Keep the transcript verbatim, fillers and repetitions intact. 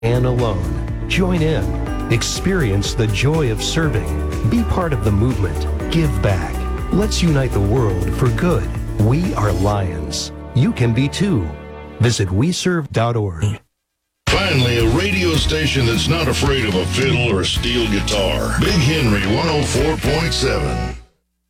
and alone. Join in. Experience the joy of serving. Be part of the movement. Give back. Let's unite the world for good. We are Lions. You can be too. Visit we serve dot org. Finally, a radio station that's not afraid of a fiddle or a steel guitar. Big Henry one oh four point seven.